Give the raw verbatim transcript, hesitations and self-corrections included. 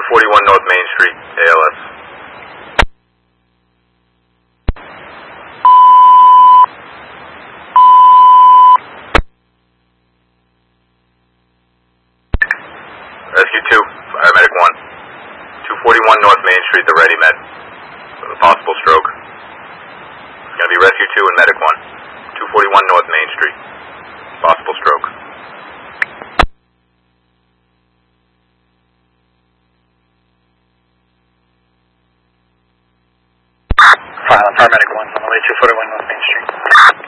forty-one North Main Street, A L S. Rescue two, Paramedic one. two forty-one North Main Street, the Ready Med. With a possible stroke. It's going to be Rescue two and Medic one. two forty-one North Main Street. Possible stroke. File, Paramedic one's on the way, two forty-one North Main Street.